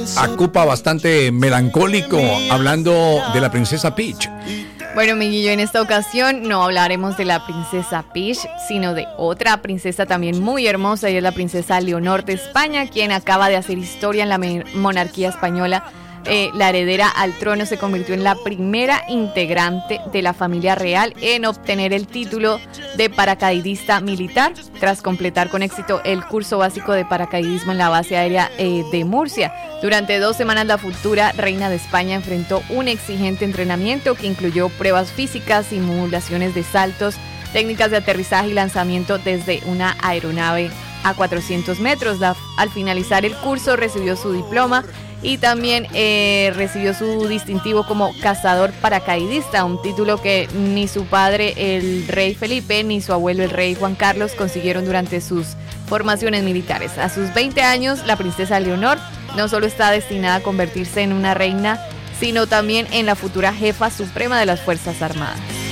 acupa bastante melancólico, hablando de la princesa Peach. Bueno, Miguillo, en esta ocasión no hablaremos de la princesa Peach, sino de otra princesa también muy hermosa, y es la princesa Leonor de España, quien acaba de hacer historia en la monarquía española. La heredera al trono se convirtió en la primera integrante de la familia real en obtener el título de paracaidista militar, tras completar con éxito el curso básico de paracaidismo en la base aérea de Murcia. Durante 2 semanas, la futura reina de España enfrentó un exigente entrenamiento que incluyó pruebas físicas, simulaciones de saltos, técnicas de aterrizaje y lanzamiento desde una aeronave a 400 metros. Al finalizar el curso, recibió su diploma y también recibió su distintivo como cazador paracaidista, un título que ni su padre, el rey Felipe, ni su abuelo, el rey Juan Carlos, consiguieron durante sus formaciones militares. A sus 20 años, la princesa Leonor no solo está destinada a convertirse en una reina, sino también en la futura jefa suprema de las Fuerzas Armadas.